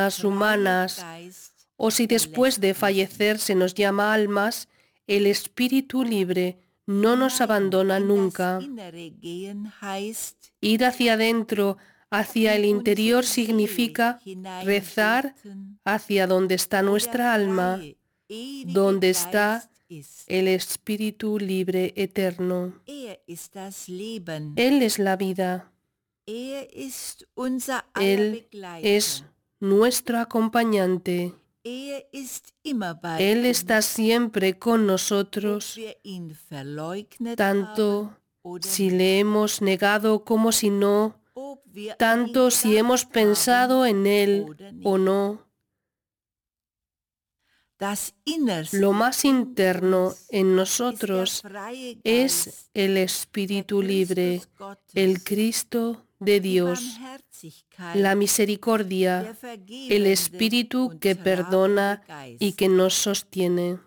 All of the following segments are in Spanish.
almas humanas, o si después de fallecer se nos llama almas, el espíritu libre no nos abandona nunca. Ir hacia adentro, hacia el interior, significa rezar hacia donde está nuestra alma, donde está el espíritu libre eterno. Él es la vida. Él es nuestro acompañante. Él está siempre con nosotros, tanto si le hemos negado como si no, tanto si hemos pensado en Él o no. Lo más interno en nosotros es el Espíritu libre, el Cristo de Dios, la misericordia, el Espíritu que perdona y que nos sostiene.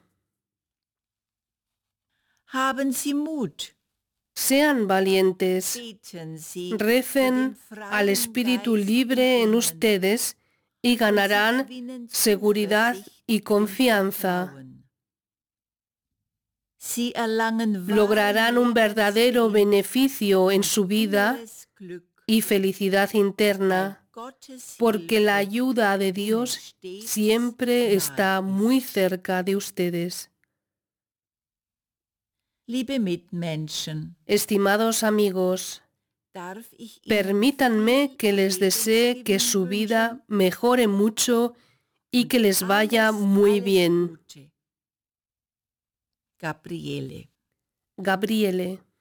Sean valientes, recen al Espíritu libre en ustedes y ganarán seguridad y confianza. Lograrán un verdadero beneficio en su vida y felicidad interna, porque la ayuda de Dios siempre está muy cerca de ustedes. Estimados amigos, permítanme que les desee que su vida mejore mucho y que les vaya muy bien. Gabriele.